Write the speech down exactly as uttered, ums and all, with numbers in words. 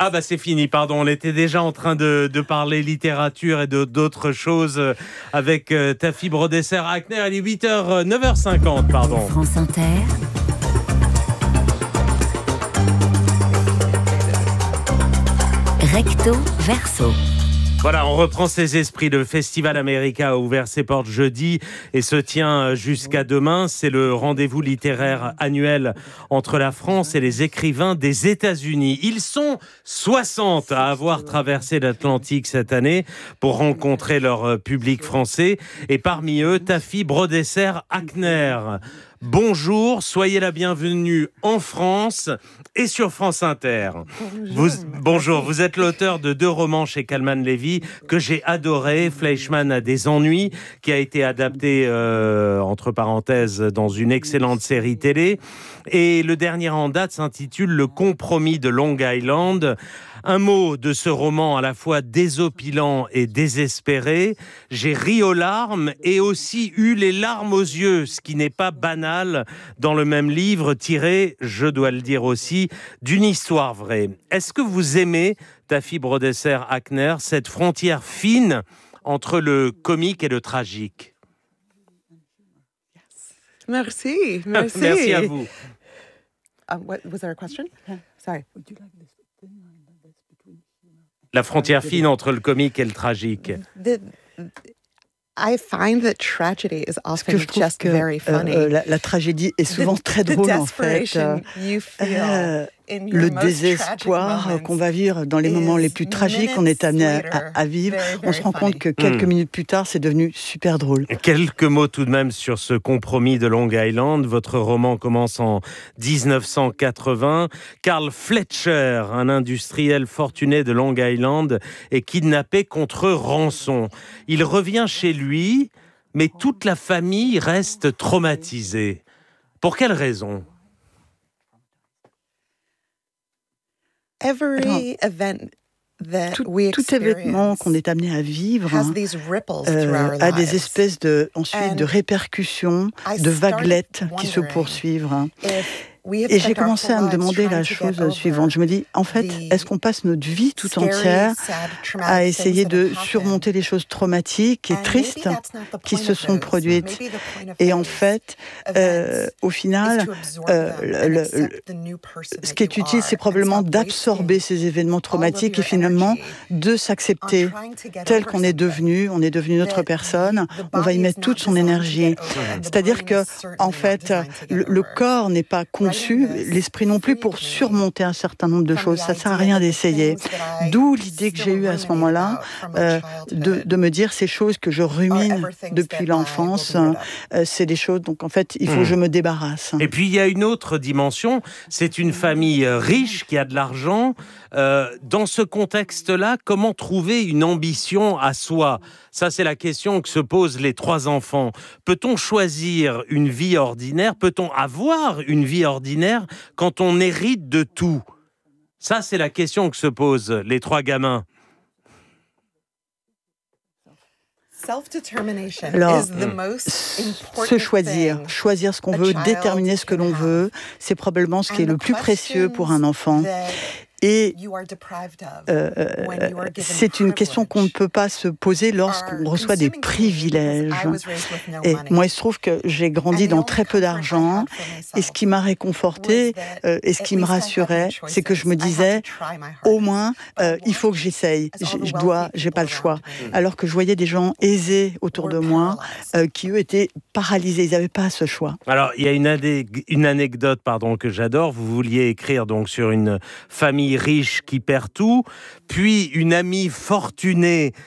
Ah bah c'est fini, pardon. On était déjà en train de, de parler littérature et de, d'autres choses avec euh, Taffy Brodesser-Akner. Il est huit heures, neuf heures cinquante, pardon. France Inter. Recto verso. Voilà, on reprend ses esprits. Le Festival America a ouvert ses portes jeudi et se tient jusqu'à demain. C'est le rendez-vous littéraire annuel entre la France et les écrivains des États-Unis. Ils sont soixante à avoir traversé l'Atlantique cette année pour rencontrer leur public français. Et parmi eux, Taffy Brodesser-Akner. Bonjour, soyez la bienvenue en France et sur France Inter. Bonjour. Vous, bonjour, vous êtes l'auteur de deux romans chez Calman Levy que j'ai adoré. Fleischmann a des ennuis, qui a été adapté, euh, entre parenthèses, dans une excellente série télé. Et le dernier en date s'intitule Le compromis de Long Island. Un mot de ce roman à la fois désopilant et désespéré. J'ai ri aux larmes et aussi eu les larmes aux yeux, ce qui n'est pas banal dans le même livre tiré, je dois le dire aussi, d'une histoire vraie. Est-ce que vous aimez, Taffy Brodesser-Akner, cette frontière fine entre le comique et le tragique ? Merci, merci. Merci à vous. Um, what, was there a question? Sorry. La frontière fine entre le comique et le tragique. The, I find that tragedy is Parce que often je trouve just que very funny. euh, la, la tragédie est souvent The- très the drôle en fait. desperation you feel Euh, in your le most désespoir tragic qu'on va vivre dans les moments les plus tragiques qu'on est amené à, à- à vivre, very, on se very rend compte funny. que quelques Mm. minutes plus tard, c'est devenu super drôle. Quelques mots tout de même sur ce compromis de Long Island. Votre roman commence en dix-neuf cent quatre-vingts. Carl Fletcher, un industriel fortuné de Long Island, est kidnappé contre rançon. Il revient chez lui, mais toute la famille reste traumatisée. Pour quelle raison ? Every event that Tout, we tout événement experience qu'on est amené à vivre has these ripples through euh, our a des lives. espèces de, ensuite de And répercussions, I de started vaguelettes qui se wondering poursuivent. if we have Et spent j'ai our commencé whole à me lives demander trying la to get chose over suivante. Je me dis, en fait, the est-ce qu'on passe notre vie tout scary, entière sad, à traumatic essayer things that de have happened? surmonter les choses traumatiques et And maybe tristes that's not the qui point se of sont those. produites? Maybe the point of Et en those fait, euh, events au is final, to absorb euh, them le- and le- accept the new person ce that qui est you utile, are c'est and probablement stop d'absorber wasting ces événements all of traumatiques et your finalement energy de on s'accepter trying to get tel over qu'on est something devenu. On est devenu une autre that personne. the On va y body is mettre not toute son designed to énergie. get over, and the C'est-à-dire brain que, is certainly en not fait, designed to get le, le over. corps n'est pas conçu, Writing this l'esprit non plus, pour freed me surmonter un certain nombre de from choses. the Ça sert à idea rien that the d'essayer. things that I D'où l'idée que j'ai still eue à ce ruminate moment-là about from my euh, de, childhood de me dire ces choses que je are rumine everything depuis that I l'enfance. will be rid of. euh, c'est des choses, donc en fait, il faut Hmm. que je me débarrasse. Et puis il y a une autre dimension, c'est une famille euh, riche qui a de l'argent. Euh, dans ce contexte-là, comment trouver une ambition à soi ? Ça, c'est la question que se posent les trois enfants. Peut-on choisir une vie ordinaire ? Peut-on avoir une vie ordinaire quand on hérite de tout ? Ça, c'est la question que se posent les trois gamins. Self-determination Alors, is the most important se choisir, thing choisir ce qu'on a veut, child déterminer ce que can l'on have. veut, c'est probablement ce qui est And le the plus précieux pour un questions enfant. that Et you are deprived of euh, when you are given c'est une question qu'on ne privilege peut pas se poser lorsqu'on are reçoit des consuming to me privilèges. because I was raised with no Et money. moi, il se trouve que j'ai grandi And the dans only très peu comfort I d'argent. had for myself Et ce qui m'a réconforté was that euh, et ce at qui me least I had no rassurait, c'est que je me choices. I had disais, to try my au hardest. moins, euh, But il faut que watch j'essaye. as Je, all the je wealthy dois, j'ai pas le people choix. around me Alors que je voyais des gens aisés autour were de moi, paralyzed. euh, qui eux étaient paralysés. Ils n'avaient pas ce choix. Alors, il y a une, adé- une anecdote pardon, que j'adore. Vous vouliez écrire donc sur une famille riche qui perd tout, puis une amie fortunée